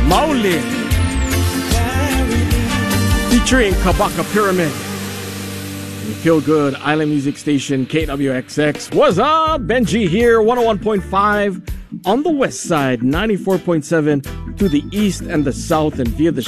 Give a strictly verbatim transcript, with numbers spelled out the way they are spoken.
Mauli. Featuring Kabaka Pyramid. You feel good, Island Music Station, K W X X. What's up? Benji here, one oh one point five on the west side, ninety-four point seven to the east and the south, and via the